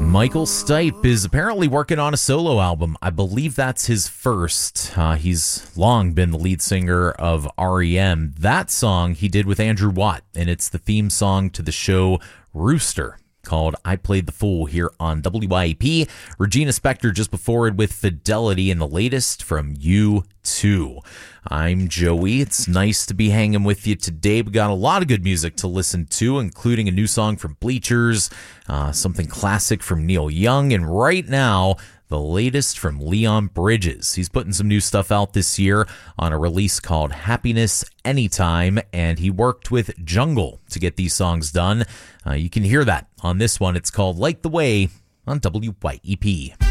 Michael Stipe is apparently working on a solo album. I believe that's his first. He's long been the lead singer of REM. That song he did with Andrew Watt, and it's the theme song to the show Rooster, called I Played the Fool, here on WYAP. Regina Spektor just before it with Fidelity, and the latest from U2. I'm Joey. It's nice to be hanging with you today. We got a lot of good music to listen to, including a new song from Bleachers, something classic from Neil Young, and right now, the latest from Leon Bridges. He's putting some new stuff out this year on a release called Happiness Anytime, and he worked with Jungle to get these songs done. You can hear that on this one. It's called Like the Way on WYEP.